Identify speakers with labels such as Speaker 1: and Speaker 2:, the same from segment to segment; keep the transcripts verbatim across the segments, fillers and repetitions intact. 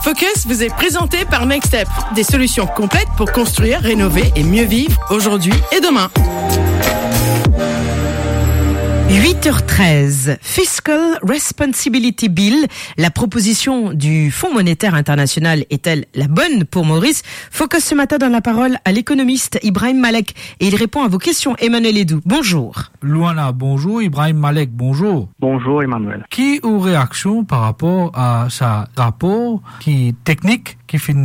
Speaker 1: Focus vous est présenté par Nextstep. Des solutions complètes pour construire, rénover et mieux vivre aujourd'hui et demain.
Speaker 2: huit heures treize, Fiscal Responsibility Bill, la proposition du Fonds monétaire international est-elle la bonne pour Maurice? Focus ce matin donne la parole à l'économiste Ibrahim Malek et il répond à vos questions. Emmanuel Edou, bonjour.
Speaker 3: Luana, bonjour. Ibrahim Malek, bonjour.
Speaker 4: Bonjour Emmanuel.
Speaker 3: Qui a une réaction par rapport à ce rapport qui technique qui fait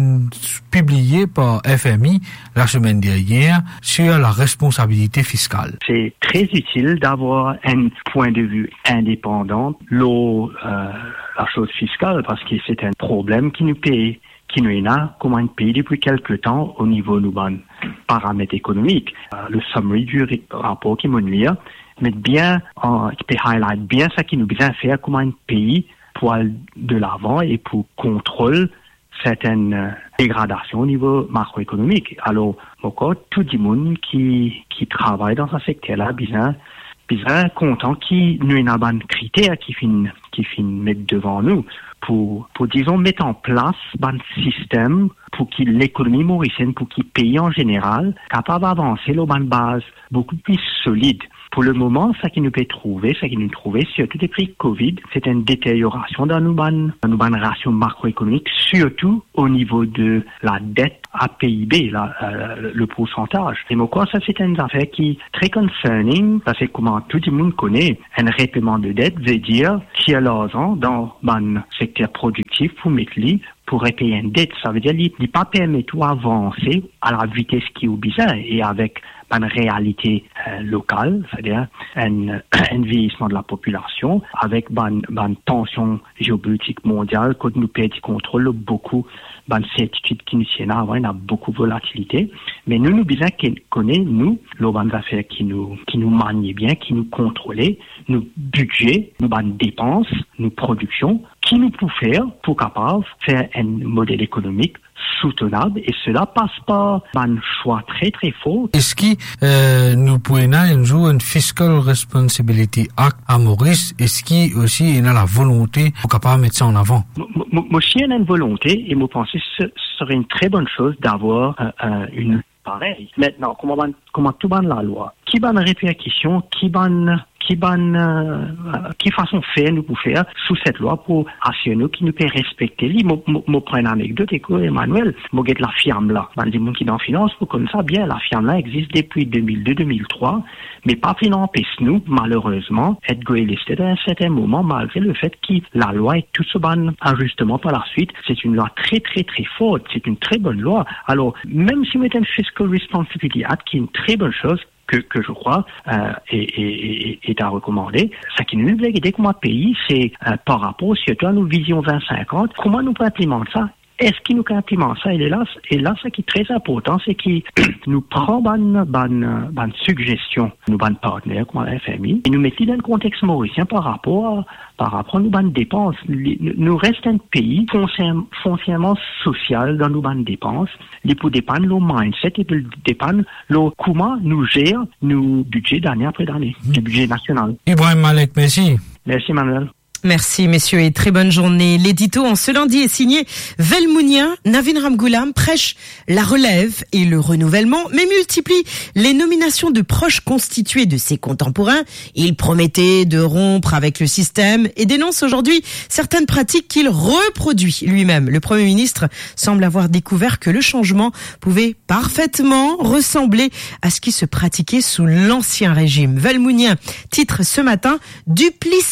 Speaker 3: publié par F M I la semaine dernière sur la responsabilité fiscale?
Speaker 4: C'est très utile d'avoir un point de vue indépendant, l'eau, euh, la chose fiscale, parce que c'est un problème qui nous paye, qui nous a comme un pays depuis quelque temps au niveau de nos paramètres économiques. Euh, le summary du rapport qui m'a lu, met bien, euh, qui peut highlight bien ça qui nous besoin faire comme un pays pour aller de l'avant et pour contrôler certaines euh, dégradations au niveau macroéconomique. Alors, encore, tout le monde qui, qui travaille dans ce secteur-là, bien, bien content qu'il nous ait un bon critère qui finit, qui finit mettre devant nous pour, pour, disons, mettre en place un système pour que l'économie mauricienne, pour que le pays en général, capable d'avancer sur une base beaucoup plus solide. Pour le moment, ça qui nous peut trouver, ça qui nous trouver, surtout depuis Covid, c'est une détérioration dans nos bonnes, dans nos bonnes ratios macroéconomiques, surtout au niveau de la dette à P I B, la, euh, le pourcentage. Et moi, quoi, ça c'est une affaire qui est très concerning, parce que comment tout le monde connaît, un répaiement de dette veut dire qu'il y a l'argent dans le secteur productif pour mettre lui pour repayer une dette. Ça veut dire qu'il ne pas permettre d'avancer à la vitesse qui est besoin et avec une réalité euh, locale, c'est-à-dire un, un vieillissement de la population, avec une, une tension géopolitique mondiale, quand nous perdons du contrôle, beaucoup de certitude qui nous tiennent avant, il y a beaucoup de volatilité. Mais nous, nous besoin connaître, nous, les bonnes affaires qui nous, qui nous manient bien, qui nous contrôlent, nos budgets, nos bonnes dépenses, nos productions, qui nous peut faire pour capable faire un modèle économique soutenable, et cela passe par un choix très très fort.
Speaker 3: Est-ce que euh, nous pouvons jouer une Fiscal Responsibility Act à Maurice? Est-ce qu'il aussi il a la volonté pour capable mettre ça en avant?
Speaker 4: Moi, j'ai une volonté et moi pense que ce serait une très bonne chose d'avoir euh, euh, une pareille. Maintenant, comment comment tout ban la loi? Qui ban répercussion? Qui ban qui ban euh, qui façon faire nous pour faire sous cette loi pour assurer nous qui nous peut respecter lui. Moi moi prends une anecdote et Emmanuel, moi get la firme là, dans des gens qui dans finance pour comme ça bien la firme là existe depuis deux mille deux deux mille trois, mais pas fin empêche nous malheureusement être greylisted à un certain moment malgré le fait que la loi est tout ce ban ajustement par la suite. C'est une loi très très très forte, c'est une très bonne loi. Alors même si vous êtes un Fiscal Responsibility Act qui est une très bonne chose que, que je crois euh, est, est, est à recommander. Ce qui nous aide comme pays, c'est euh, par rapport surtout à nos visions vingt cinquante, comment nous pouvons implémenter ça? Est-ce qu'il nous implémente ça? Et là, et là, ce qui est très important, c'est qu'il nous prend bonne, bonne, bonne suggestion, nos bonnes partenaires, comme la F M I, et nous mettons dans le contexte mauricien par rapport à, par rapport à nos bonnes dépenses. Nous restons un pays foncièrement social dans nos bonnes dépenses. Les pour dépendre le mindset et pour dépendre le comment nous gère nos budgets d'année après d'année, mmh. le budget national.
Speaker 3: Ibrahim Malek, merci.
Speaker 4: Merci, Manuel.
Speaker 2: Merci, messieurs, et très bonne journée. L'édito en ce lundi est signé Velmounien. Navin Ramgoulam prêche la relève et le renouvellement, mais multiplie les nominations de proches constitués de ses contemporains. Il promettait de rompre avec le système et dénonce aujourd'hui certaines pratiques qu'il reproduit lui-même. Le Premier ministre semble avoir découvert que le changement pouvait parfaitement ressembler à ce qui se pratiquait sous l'ancien régime. Velmounien titre ce matin « Duplicité ».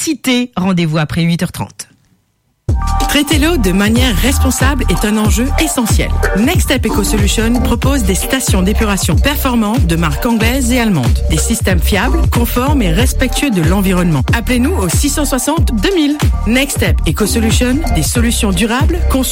Speaker 2: Rendez-vous après huit heures trente.
Speaker 1: Traiter l'eau de manière responsable est un enjeu essentiel. Nextstep Eco Solution propose des stations d'épuration performantes de marque anglaise et allemande. Des systèmes fiables, conformes et respectueux de l'environnement. Appelez-nous au six cent soixante deux mille. Nextstep Eco Solution, des solutions durables conçues